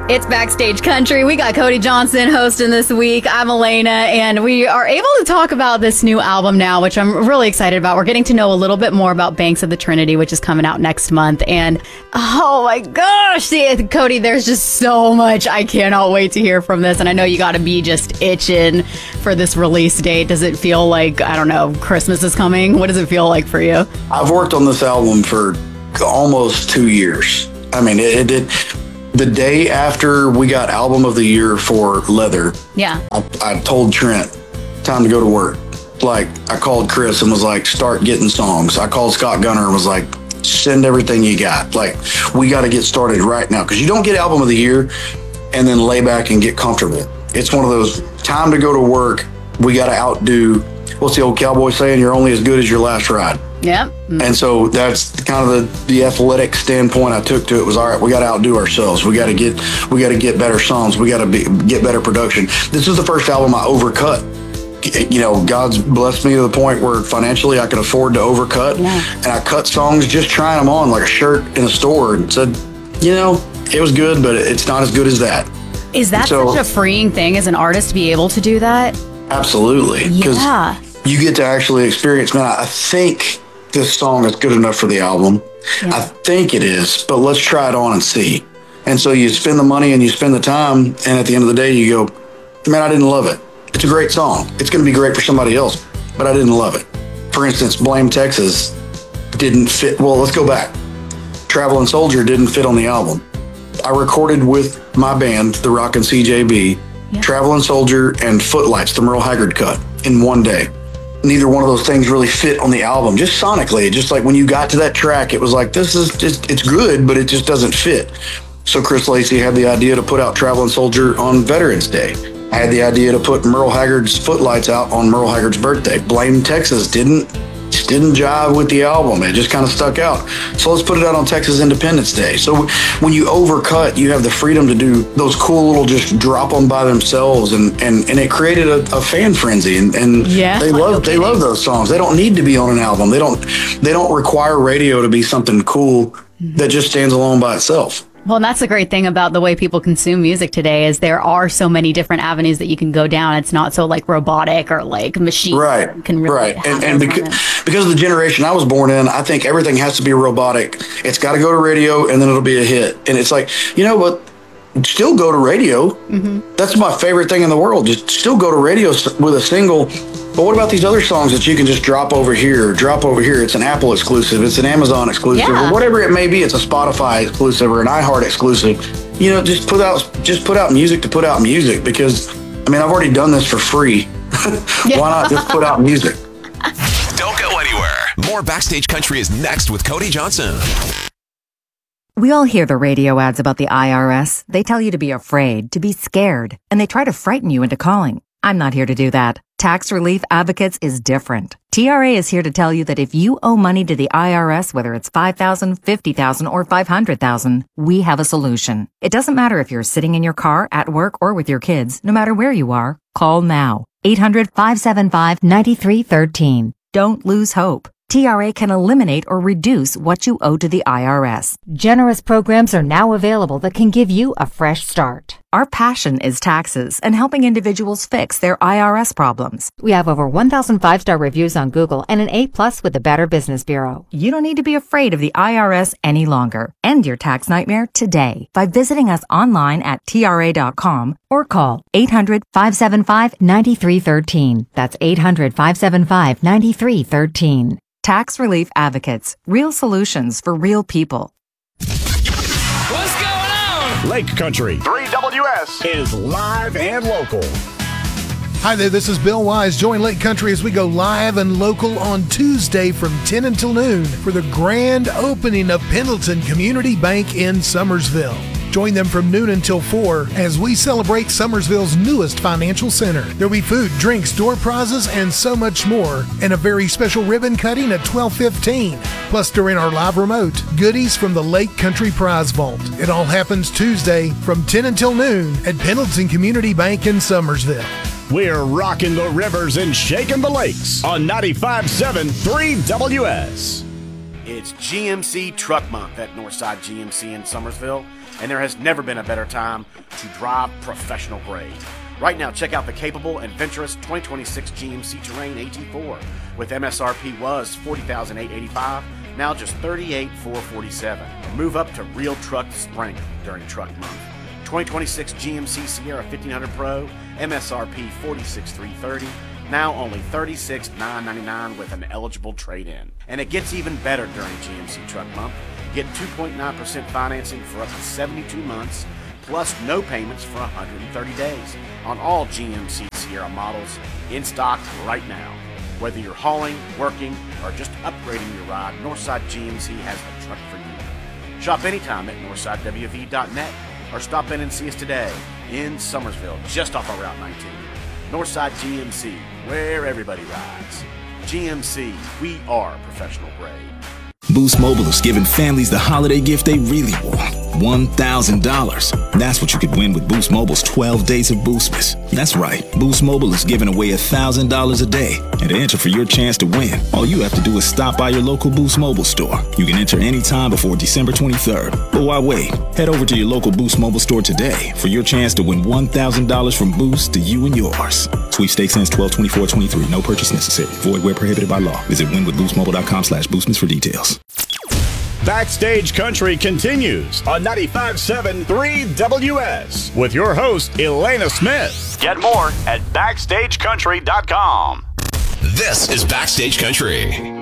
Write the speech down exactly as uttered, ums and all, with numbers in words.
It's Backstage Country. We got Cody Johnson hosting this week. I'm Elena, and we are able to talk about this new album now, which I'm really excited about. We're getting to know a little bit more about Banks of the Trinity, which is coming out next month. And oh my gosh, Cody, there's just so much. I cannot wait to hear from this. And I know you got to be just itching for this release date. Does it feel like, I don't know, Christmas is coming? What does it feel like for you? I've worked on this album for almost two years. I mean, it did. The day after we got Album of the Year for Leather, yeah, I, I told Trent, time to go to work. Like, I called Chris and was like, start getting songs. I called Scott Gunner and was like, send everything you got. Like, we got to get started right now. Because you don't get Album of the Year and then lay back and get comfortable. It's one of those, time to go to work. We got to outdo, what's the old cowboy saying? You're only as good as your last ride. Yep. And so that's kind of the, the athletic standpoint I took to it was, all right, we got to outdo ourselves. We got to get we got to get better songs. We got to be get better production. This is the first album I overcut. You know, God's blessed me to the point where financially I could afford to overcut. Yeah. And I cut songs just trying them on like a shirt in a store and said, you know, it was good, but it's not as good as that. Is that so, such a freeing thing as an artist to be able to do that? Absolutely. Yeah. You get to actually experience, man, I think this song is good enough for the album. Yeah. I think it is, but let's try it on and see. And so you spend the money and you spend the time, and at the end of the day, you go, man, I didn't love it. It's a great song. It's going to be great for somebody else, but I didn't love it. For instance, Blame Texas didn't fit. Well, let's go back. Traveling Soldier didn't fit on the album. I recorded with my band, the Rockin' C J B, yeah. Traveling Soldier and Footlights, the Merle Haggard cut, in one day. Neither one of those things really fit on the album, just sonically. Just like when you got to that track, it was like, this is just, it's good, but it just doesn't fit. So Chris Lacey had the idea to put out Traveling Soldier on Veterans Day. I had the idea to put Merle Haggard's Footlights out on Merle Haggard's birthday. Blame Texas didn't, just didn't jive with the album. It just kind of stuck out. So let's put it out on Texas Independence Day. So when you overcut, you have the freedom to do those cool little, just drop them by themselves, and and, and it created a, a fan frenzy. And, and yeah, they love okay. they love those songs. They don't need to be on an album. They don't they don't require radio to be something cool mm-hmm. that just stands alone by itself. Well, and that's the great thing about the way people consume music today is there are so many different avenues that you can go down. It's not so like robotic or like machine. Right. Can really right. And, and because, because of the generation I was born in, I think everything has to be robotic. It's got to go to radio and then it'll be a hit. And it's like, you know what? Still go to radio. Mm-hmm. That's my favorite thing in the world. Just still go to radio with a single. But what about these other songs that you can just drop over here, drop over here? It's an Apple exclusive. It's an Amazon exclusive, yeah. or whatever it may be. It's a Spotify exclusive or an iHeart exclusive. You know, just put out, just put out music to put out music. Because I mean, I've already done this for free. Yeah. Why not just put out music? Don't go anywhere. More Backstage Country is next with Cody Johnson. We all hear the radio ads about the I R S. They tell you to be afraid, to be scared, and they try to frighten you into calling. I'm not here to do that. Tax Relief Advocates is different. T R A is here to tell you that if you owe money to the I R S, whether it's five thousand dollars, fifty thousand dollars, or five hundred thousand dollars, we have a solution. It doesn't matter if you're sitting in your car, at work, or with your kids. No matter where you are, call now. eight hundred, five seven five, nine three one three. Don't lose hope. T R A can eliminate or reduce what you owe to the I R S. Generous programs are now available that can give you a fresh start. Our passion is taxes and helping individuals fix their I R S problems. We have over one thousand five-star reviews on Google and an A plus with the Better Business Bureau. You don't need to be afraid of the I R S any longer. End your tax nightmare today by visiting us online at T R A dot com or call eight hundred, five seven five, nine three one three. That's eight hundred, five seven five, nine three one three. Tax Relief Advocates. Real solutions for real people. What's going on? Lake Country three W S is live and local. Hi there, this is Bill Wise. Join Lake Country as we go live and local on Tuesday from ten until noon for the grand opening of Pendleton Community Bank in Summersville. Join them from noon until four as we celebrate Summersville's newest financial center. There'll be food, drinks, door prizes, and so much more, and a very special ribbon cutting at twelve fifteen. Plus, during our live remote, goodies from the Lake Country Prize Vault. It all happens Tuesday from ten until noon at Pendleton Community Bank in Summersville. We're rocking the rivers and shaking the lakes on ninety-five point seven three W S. It's G M C Truck Month at Northside G M C in Summersville, and there has never been a better time to drive professional grade. Right now, check out the capable and adventurous twenty twenty-six G M C Terrain A T four with M S R P was forty thousand eight hundred eighty-five dollars, now just thirty-eight thousand four hundred forty-seven dollars. Move up to real truck spring during Truck Month. twenty twenty-six G M C Sierra fifteen hundred Pro, M S R P forty-six thousand three hundred thirty dollars, now only thirty-six thousand nine hundred ninety-nine dollars with an eligible trade-in. And it gets even better during G M C Truck Month. Get two point nine percent financing for up to seventy-two months, plus no payments for one hundred thirty days on all G M C Sierra models in stock right now. Whether you're hauling, working, or just upgrading your ride, Northside G M C has the truck for you. Shop anytime at northside w v dot net or stop in and see us today in Summersville, just off of Route nineteen. Northside G M C, where everybody rides. G M C, we are professional grade. Boost Mobile is giving families the holiday gift they really want. one thousand dollars. That's what you could win with Boost Mobile's twelve days of Boostmas. That's right. Boost Mobile is giving away one thousand dollars a day. And to enter for your chance to win, all you have to do is stop by your local Boost Mobile store. You can enter anytime before December twenty-third. But why wait? Head over to your local Boost Mobile store today for your chance to win one thousand dollars from Boost to you and yours. Sweepstakes ends twelve twenty-four twenty-three. No purchase necessary. Void where prohibited by law. Visit winwithboostmobile.com slash boostmas for details. Backstage Country continues on ninety-five point seven three W S with your host, Elena Smith. Get more at backstage country dot com. This is Backstage Country.